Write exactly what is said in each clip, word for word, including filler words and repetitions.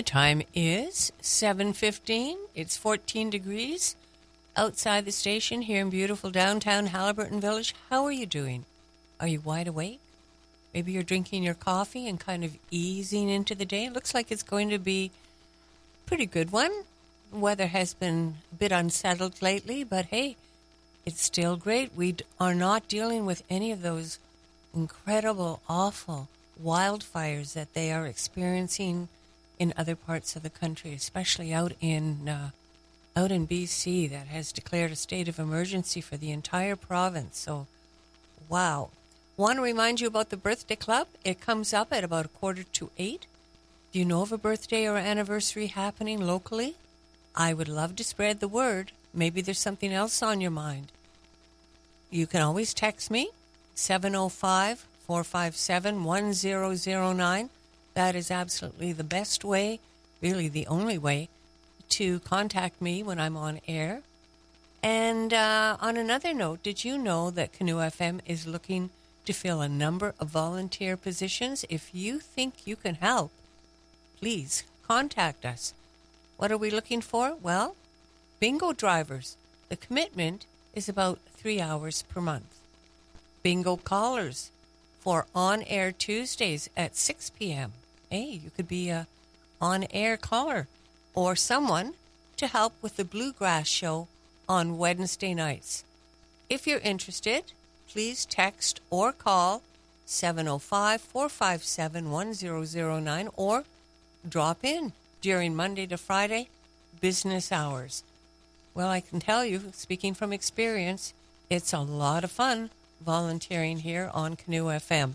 The time is seven fifteen. It's fourteen degrees outside the station here in beautiful downtown Haliburton Village. How are you doing? Are you wide awake? Maybe you're drinking your coffee and kind of easing into the day. It looks like it's going to be a pretty good one. The weather has been a bit unsettled lately, but hey, it's still great. We are not dealing with any of those incredible, awful wildfires that they are experiencing in other parts of the country, especially out in uh, out in B C, that has declared a state of emergency for the entire province. So, wow. Want to remind you about the birthday club. It comes up at about a quarter to eight. Do you know of a birthday or anniversary happening locally? I would love to spread the word. Maybe there's something else on your mind. You can always text me, seven oh five, four five seven, one oh oh nine. That is absolutely the best way, really the only way, to contact me when I'm on air. And uh, on another note, did you know that Canoe F M is looking to fill a number of volunteer positions? If you think you can help, please contact us. What are we looking for? Well, bingo drivers. The commitment is about three hours per month. Bingo callers for on-air Tuesdays at six p.m. Hey, you could be a on-air caller or someone to help with the Bluegrass Show on Wednesday nights. If you're interested, please text or call seven oh five, four five seven, one oh oh nine or drop in during Monday to Friday business hours. Well, I can tell you, speaking from experience, it's a lot of fun volunteering here on Canoe F M.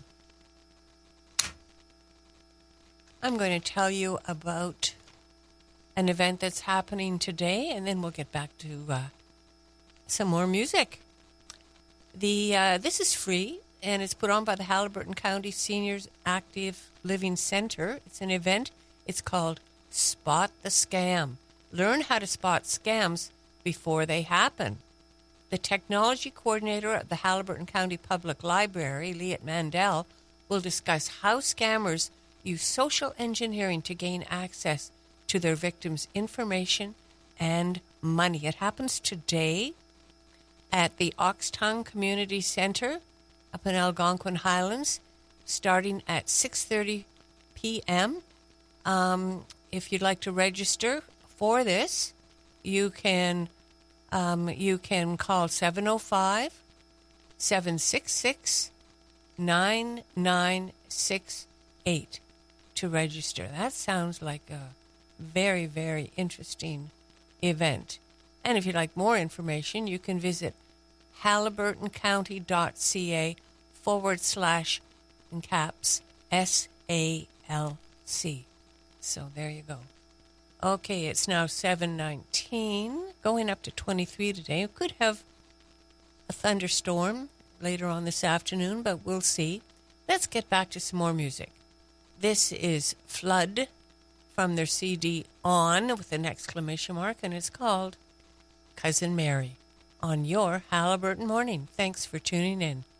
I'm going to tell you about an event that's happening today, and then we'll get back to uh, some more music. The uh, this is free, and it's put on by the Haliburton County Seniors Active Living Center. It's an event. It's called Spot the Scam. Learn how to spot scams before they happen. The technology coordinator at the Haliburton County Public Library, Leah Mandel, will discuss how scammers use social engineering to gain access to their victims' information and money. It happens today at the Oxtongue Community Center up in Algonquin Highlands, starting at six thirty p.m. Um, if you'd like to register for this, you can um, you can call seven oh five, seven six six, nine nine six eight to register. That sounds like a very, very interesting event. And if you'd like more information, you can visit haliburtoncounty.ca forward slash in caps S A L C. So there you go. Okay, it's now seven nineteen, going up to twenty-three today. We could have a thunderstorm later on this afternoon, but we'll see. Let's get back to some more music. This is Flood from their C D On with an exclamation mark, and it's called Cousin Mary on your Haliburton Morning. Thanks for tuning in.